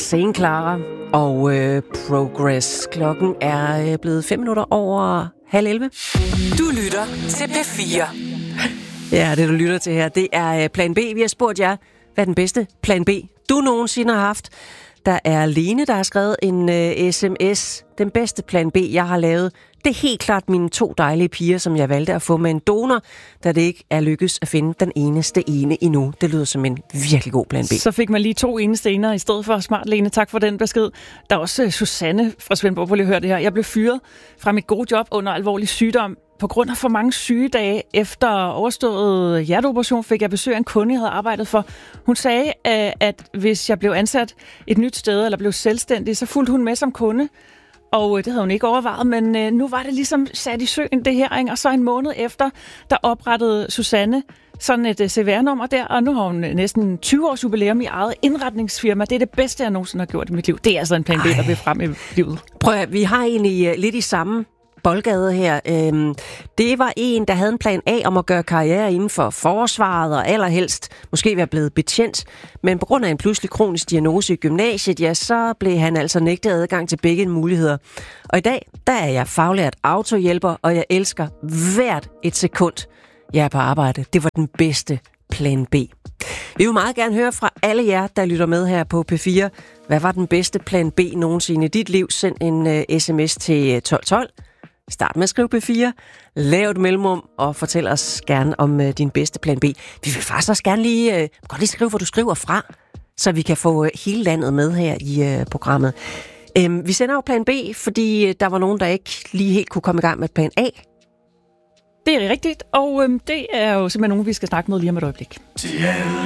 St. Clara og Progress. Klokken er blevet 5 minutter over 10:30. Du lytter til P4. Ja, det du lytter til her, det er Plan B. Vi har spurgt jer, hvad er den bedste Plan B, du nogensinde har haft? Der er Lene, der har skrevet en sms. Den bedste Plan B, jeg har lavet, det er helt klart mine 2 dejlige piger, som jeg valgte at få med en donor, da det ikke er lykkedes at finde den eneste ene endnu. Det lyder som en virkelig god Plan B. Så fik man lige 2 eneste ener i stedet for. Smart, Lene. Tak for den besked. Der er også Susanne fra Svendborg. Prøv lige at høre det her. Jeg blev fyret fra mit gode job under alvorlig sygdom. På grund af for mange sygedage efter overstået hjerteoperation fik jeg besøg af en kunde, jeg havde arbejdet for. Hun sagde, at hvis jeg blev ansat et nyt sted eller blev selvstændig, så fulgte hun med som kunde. Og det havde hun ikke overvejet, men nu var det ligesom sat i søen det her, ikke? Og så en måned efter, der oprettede Susanne sådan et CVR-nummer der, og nu har hun næsten 20 års jubilæum i eget indretningsfirma. Det er det bedste, jeg nogensinde har gjort i mit liv. Det er altså en Plan B, der bliver frem i livet. Prøv at, vi har egentlig lidt i samme boldgade her. Det var en, der havde en plan A om at gøre karriere inden for forsvaret og allerhelst måske være blevet betjent. Men på grund af en pludselig kronisk diagnose i gymnasiet, ja, så blev han altså nægtet adgang til begge muligheder. Og i dag, der er jeg faglært autohjælper, og jeg elsker hvert et sekund, jeg er på arbejde. Det var den bedste Plan B. Vi vil meget gerne høre fra alle jer, der lytter med her på P4. Hvad var den bedste Plan B nogensinde i dit liv? Send en sms til 1212. Start med at skrive P4, lav et mellemrum og fortæl os gerne om din bedste Plan B. Vi vil faktisk også gerne lige skrive, hvor du skriver fra, så vi kan få hele landet med her i programmet. Vi sender jo Plan B, fordi der var nogen, der ikke lige helt kunne komme i gang med Plan A. Det er rigtigt, og det er jo simpelthen nogen, vi skal snakke med lige om et øjeblik.